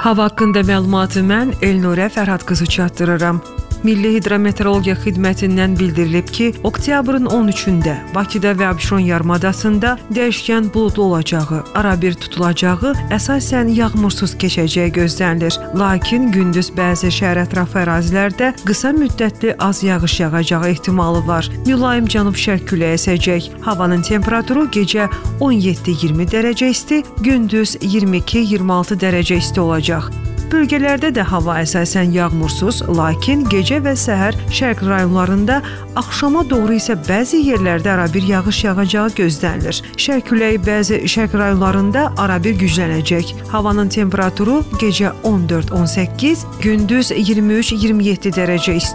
Hava haqqında məlumatı mən Elnurə Fərhad qızı çatdırıram. Milli Hidrometeorologiya Xidmətindən bildirilib ki, oktyabrın 13-də Bakıda və Abşeron yarımadasında dəyişkən buludlu olacağı, arabir tutulacağı, əsasən yağmursuz keçəcəyi gözlənilir. Lakin gündüz bəzi şəhər ətrafı ərazilərdə qısa müddətli az yağış yağacağı ehtimalı var. Mülayim cənub-şərq küləyi əsəcək. Havanın temperaturu gecə 17-20 dərəcə isti, gündüz 22-26 dərəcə isti olacaq. Bölgələrdə də hava əsasən yağmursuz, lakin gecə və səhər şərq rayonlarında, axşama doğru isə bəzi yerlərdə arabir yağış yağacağı gözlənilir. Şərq küləyi bəzi şərq rayonlarında arabir güclənəcək. Havanın temperaturu gecə 14-18, gündüz 23-27 dərəcə isti.